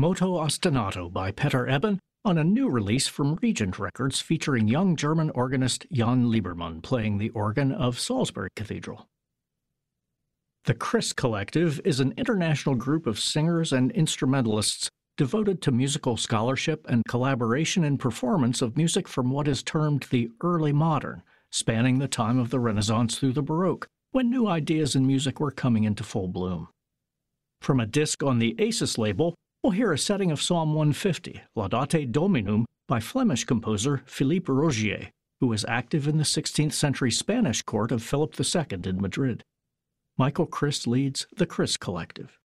Moto Ostinato by Peter Eben on a new release from Regent Records featuring young German organist Jan Liebermann playing the organ of Salisbury Cathedral. The Chris Collective is an international group of singers and instrumentalists devoted to musical scholarship and collaboration in performance of music from what is termed the early modern, spanning the time of the Renaissance through the Baroque, when new ideas in music were coming into full bloom. From a disc on the Aces label, we'll hear a setting of Psalm 150, Laudate Dominum, by Flemish composer Philippe Rogier, who was active in the 16th century Spanish court of Philip II in Madrid. Michael Christ leads the Chris Collective.